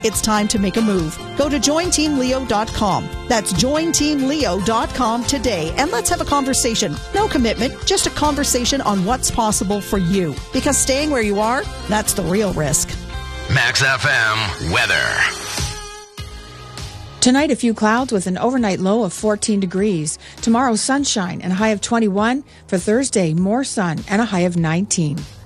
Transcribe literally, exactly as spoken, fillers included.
It's time to make a move. Go to join team leo dot com. That's join team leo dot com today, and let's have a conversation. No commitment, just a conversation on what's possible for you. Because staying where you are, that's the real risk. Max F M weather. Tonight, a few clouds with an overnight low of fourteen degrees. Tomorrow, sunshine and a high of twenty-one. For Thursday, more sun and a high of nineteen.